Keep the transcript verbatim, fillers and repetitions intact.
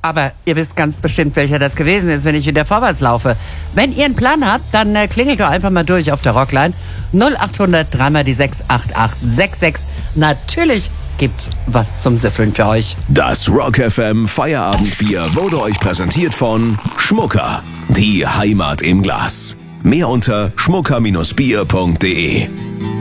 aber ihr wisst ganz bestimmt, welcher das gewesen ist, wenn ich wieder vorwärts laufe. Wenn ihr einen Plan habt, dann äh, klingelt doch einfach mal durch auf der Rockline. null acht hundert drei mal die sechs acht acht sechs sechs. Natürlich gibt's was zum Süffeln für euch. Das Rock F M Feierabendbier wurde euch präsentiert von Schmucker. Die Heimat im Glas. Mehr unter schmucker Bindestrich bier punkt de.